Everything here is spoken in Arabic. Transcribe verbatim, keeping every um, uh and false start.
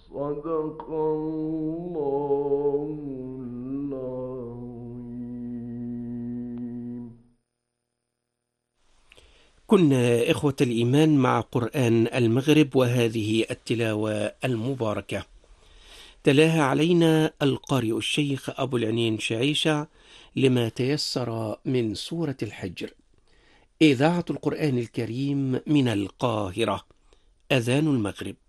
صدق الله العظيم. كنا إخوة الإيمان مع قرآن المغرب، وهذه التلاوة المباركة تلاها علينا القارئ الشيخ أبو العنين شعيشة لما تيسر من سورة الحجر. إذاعة القرآن الكريم من القاهرة. أذان المغرب.